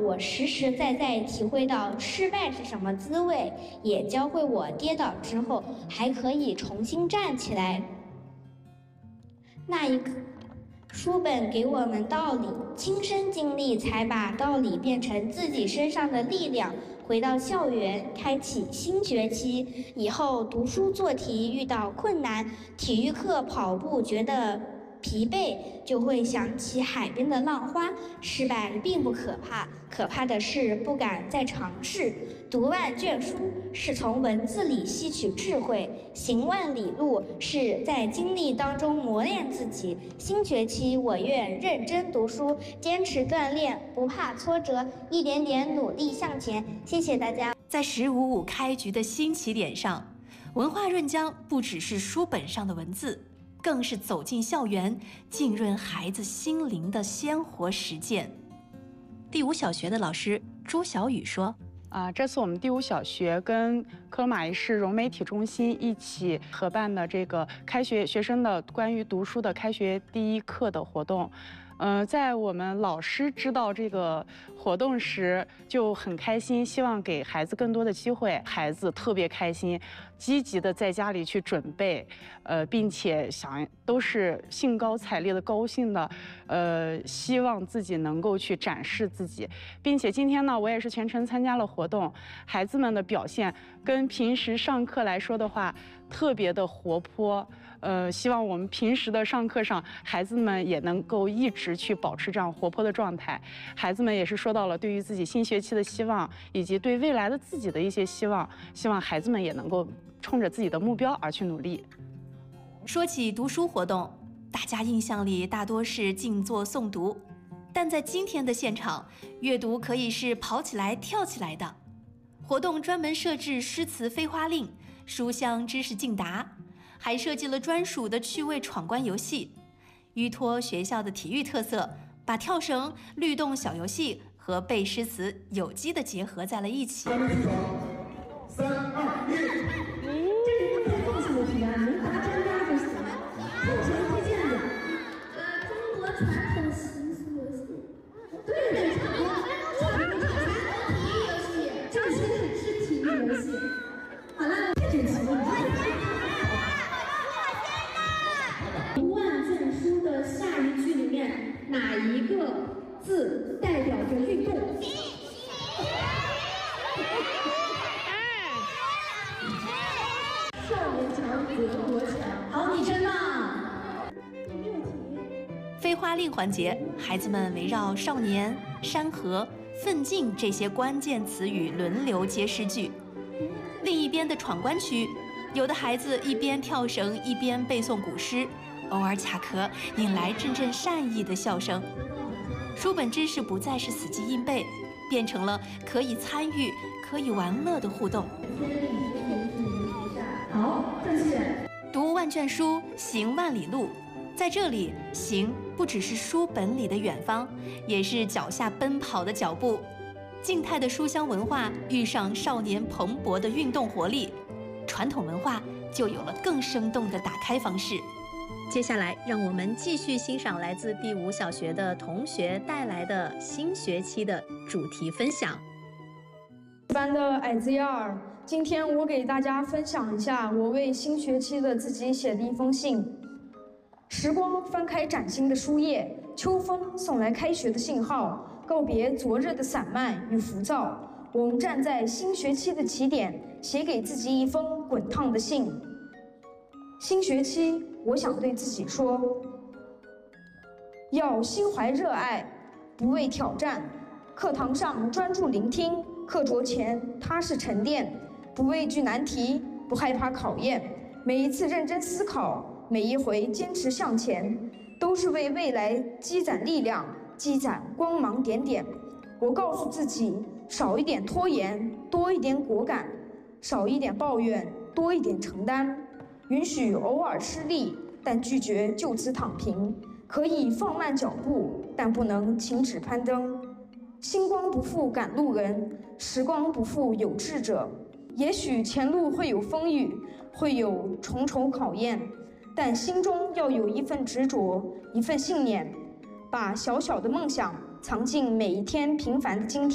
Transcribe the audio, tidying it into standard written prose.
我实实在在体会到失败是什么滋味，也教会我跌倒之后还可以重新站起来。那一刻，书本给我们道理，亲身经历才把道理变成自己身上的力量。回到校园，开启新学期以后，读书做题遇到困难，体育课跑步觉得疲惫，就会想起海边的浪花。失败并不可怕，可怕的是不敢再尝试。读万卷书是从文字里吸取智慧，行万里路是在经历当中磨练自己。新学期我愿认真读书，坚持锻炼，不怕挫折，一点点努力向前。谢谢大家。 在10.55开局的新起点上，文化润浆不只是书本上的文字，更是走进校园，浸润孩子心灵的鲜活实践。第5小学的老师朱小雨说： 这次我们第5小学跟克罗马伊市融媒体中心一起合办的这个开学学生的关于读书的开学第一课的活动。在我们老师知道这个活动时就很开心，希望给孩子更多的机会。孩子特别开心，积极的在家里去准备，并且都是兴高采烈的、高兴的，希望自己能够去展示自己。并且今天呢，我也是全程参加了活动，孩子们的表现跟平时上课来说的话，特别的活泼。希望我们平时的上课上，孩子们也能够一直去保持这样活泼的状态。孩子们也是说到了对于自己新学期的希望，以及对未来的自己的一些希望，希望孩子们也能够冲着自己的目标而去努力。 说起读书活动，大家印象里大多是静坐诵读，但在今天的现场，阅读可以是跑起来跳起来的。活动专门设置诗词飞花令、书香知识竞答，还设计了专属的趣味闯关游戏，依托学校的体育特色，把跳绳、律动小游戏和背诗词有机的结合在了一起。 3、2、1，这是不太共性的题啊，能答真答就行。目前推荐的，中国传统习俗游戏，对的，传统体育游戏，这些是体育游戏。好了，太整齐了。万卷书的下一句里面，哪一个字代表着运动？少年强则国强。好，你真棒。 飞花令环节，孩子们围绕少年、山河、奋进这些关键词语轮流接诗句。另一边的闯关区，有的孩子一边跳绳一边背诵古诗，偶尔卡壳，引来阵阵善意的笑声。书本知识不再是死记硬背，变成了可以参与、可以玩乐的互动。 好，正确。 读万卷书，行万里路。在这里，行不只是书本里的远方，也是脚下奔跑的脚步。静态的书香文化遇上少年蓬勃的运动活力，传统文化就有了更生动的打开方式。接下来，让我们继续欣赏来自第5小学的同学带来的新学期的主题分享。 班的矮子亚尔，今天我给大家分享一下我为新学期的自己写的一封信。时光翻开崭新的书页，秋风送来开学的信号，告别昨日的散漫与浮躁，我们站在新学期的起点，写给自己一封滚烫的信。新学期，我想对自己说，要心怀热爱，不畏挑战。课堂上专注聆听，课桌前踏实沉淀，不畏惧难题，不害怕考验。每一次认真思考，每一回坚持向前，都是为未来积攒力量，积攒光芒点点。我告诉自己，少一点拖延，多一点果敢；少一点抱怨，多一点承担。允许偶尔失利，但拒绝就此躺平。可以放慢脚步，但不能停止攀登。星光不负赶路人，时光不负有志者。也许前路会有风雨，会有重重考验，但心中要有一份执着，一份信念，把小小的梦想藏进每一天平凡的今天。